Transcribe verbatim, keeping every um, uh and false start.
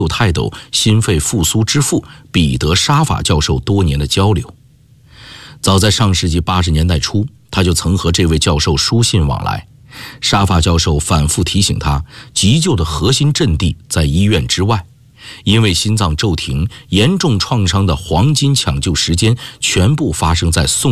泰斗心肺复苏之父彼得·沙法教授多年的交流。早在上世纪八十年代初，他就曾和这位教授书信往来。沙法教授反复提醒他，急救的核心阵地在医院之外，因为心脏骤停严重创伤的黄金抢救时间全部发生在送